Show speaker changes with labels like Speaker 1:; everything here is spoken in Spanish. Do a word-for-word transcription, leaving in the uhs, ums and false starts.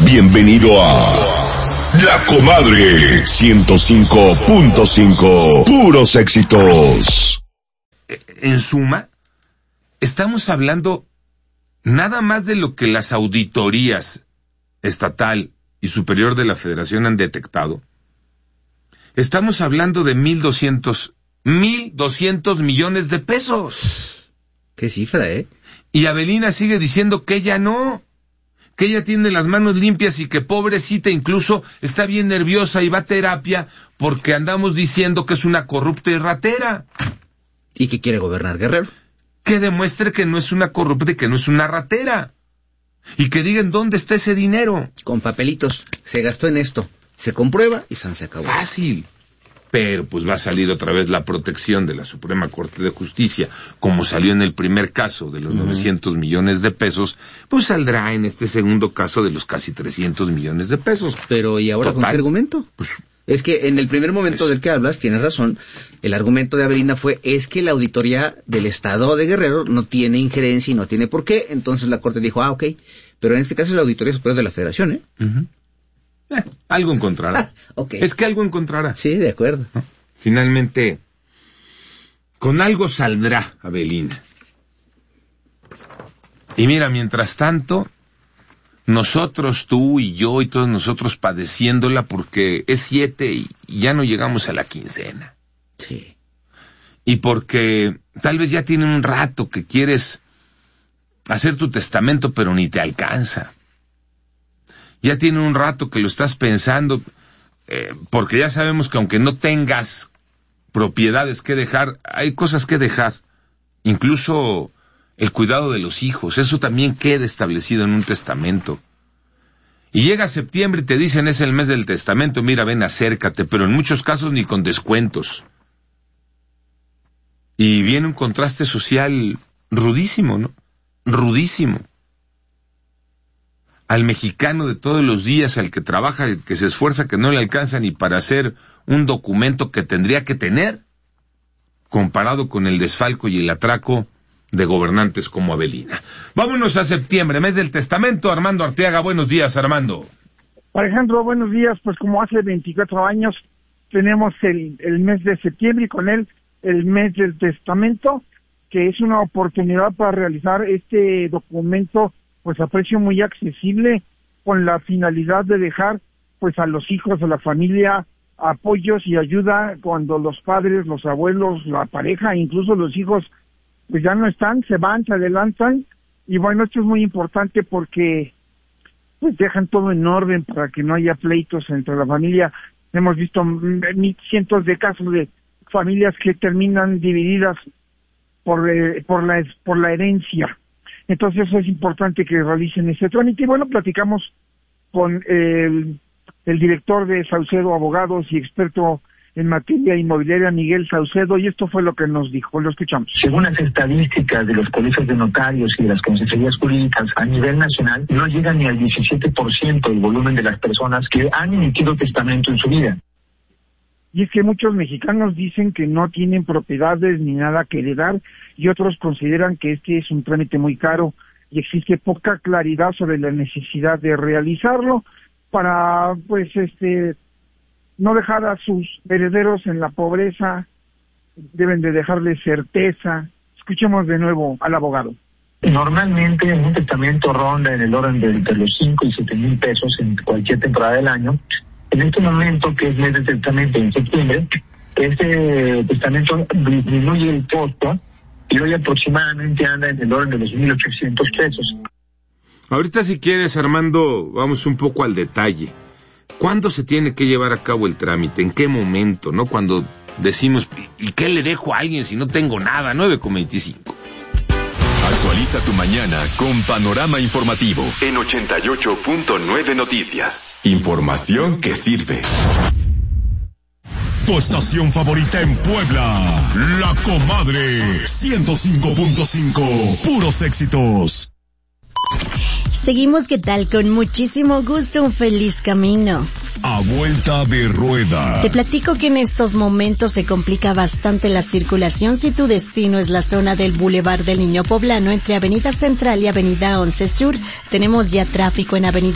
Speaker 1: Bienvenido a La Comadre ciento cinco punto cinco. Puros éxitos.
Speaker 2: En suma, estamos hablando nada más de lo que las auditorías estatal y superior de la Federación han detectado. Estamos hablando de mil doscientos, mil doscientos millones de pesos.
Speaker 3: Qué cifra, ¿eh?
Speaker 2: Y Avelina sigue diciendo que ella no, que ella tiene las manos limpias y que pobrecita incluso está bien nerviosa y va a terapia porque andamos diciendo que es una corrupta y ratera.
Speaker 3: ¿Y que quiere gobernar Guerrero?
Speaker 2: Que demuestre que no es una corrupta y que no es una ratera. Y que digan dónde está ese dinero.
Speaker 3: Con papelitos. Se gastó en esto. Se comprueba y se acabó.
Speaker 2: Fácil. Pero pues va a salir otra vez la protección de la Suprema Corte de Justicia, como salió en el primer caso de los uh-huh. novecientos millones de pesos, pues saldrá en este segundo caso de los casi trescientos millones de pesos.
Speaker 3: Pero ¿y ahora Total, con qué argumento? Pues es que en el primer momento es... del que hablas, tienes razón, el argumento de Avelina fue, es que la auditoría del Estado de Guerrero no tiene injerencia y no tiene por qué, entonces la Corte dijo, ah, ok, pero en este caso es la auditoría superior de la Federación, ¿eh?
Speaker 2: Uh-huh. Eh, algo encontrará.
Speaker 3: Okay.
Speaker 2: Es que algo encontrará.
Speaker 3: Sí, de acuerdo.
Speaker 2: ¿No? Finalmente, con algo saldrá Avelina. Y mira, mientras tanto, nosotros, tú y yo y todos nosotros padeciéndola porque es siete y, y ya no llegamos a la quincena.
Speaker 3: Sí.
Speaker 2: Y porque tal vez ya tiene un rato que quieres hacer tu testamento pero ni te alcanza. Ya tiene un rato que lo estás pensando, eh, porque ya sabemos que aunque no tengas propiedades que dejar, hay cosas que dejar. Incluso el cuidado de los hijos, eso también queda establecido en un testamento. Y llega septiembre y te dicen es el mes del testamento, mira, ven, acércate, pero en muchos casos ni con descuentos. Y viene un contraste social rudísimo, ¿no? Rudísimo. Al mexicano de todos los días, al que trabaja, que se esfuerza, que no le alcanza ni para hacer un documento que tendría que tener, comparado con el desfalco y el atraco de gobernantes como Avelina. Vámonos a septiembre, mes del testamento. Armando Arteaga, buenos días, Armando.
Speaker 4: Alejandro, buenos días. Pues como hace veinticuatro años tenemos el, el mes de septiembre y con él el mes del testamento, que es una oportunidad para realizar este documento pues a precio muy accesible, con la finalidad de dejar pues a los hijos, a la familia, apoyos y ayuda cuando los padres, los abuelos, la pareja, incluso los hijos, pues ya no están, se van, se adelantan, y bueno, esto es muy importante porque pues dejan todo en orden para que no haya pleitos entre la familia. Hemos visto cientos de casos de familias que terminan divididas por, eh, por la por la herencia. Entonces eso es importante que realicen ese trámite. Y bueno, platicamos con el, el director de Saucedo Abogados y experto en materia inmobiliaria, Miguel Saucedo, y esto fue lo que nos dijo. Lo escuchamos.
Speaker 5: Según las estadísticas de los colegios de notarios y de las consejerías jurídicas a nivel nacional, no llega ni al diecisiete por ciento del volumen de las personas que han emitido testamento en su vida.
Speaker 4: Y es que muchos mexicanos dicen que no tienen propiedades ni nada que heredar, y otros consideran que este es un trámite muy caro y existe poca claridad sobre la necesidad de realizarlo para, pues, este, no dejar a sus herederos en la pobreza. Deben de dejarles certeza. Escuchemos de nuevo al abogado.
Speaker 5: Normalmente un testamento ronda en el orden de entre los cinco y siete mil pesos en cualquier temporada del año. En este momento, que es mes de testamento en septiembre, este testamento disminuye el costo y hoy aproximadamente anda en el orden de los mil ochocientos pesos.
Speaker 2: Ahorita, si quieres, Armando, vamos un poco al detalle. ¿Cuándo se tiene que llevar a cabo el trámite? ¿En qué momento? ¿No? Cuando decimos, ¿y qué le dejo a alguien si no tengo nada? nueve con veinticinco.
Speaker 1: Actualiza tu mañana con Panorama Informativo en ochenta y ocho punto nueve Noticias. Información que sirve. Tu estación favorita en Puebla, La Comadre ciento cinco punto cinco. Puros éxitos.
Speaker 6: Seguimos, ¿qué tal? Con muchísimo gusto, un feliz camino.
Speaker 1: A vuelta de rueda.
Speaker 6: Te platico que en estos momentos se complica bastante la circulación si tu destino es la zona del Boulevard del Niño Poblano entre Avenida Central y Avenida once Sur. Tenemos ya tráfico en Avenida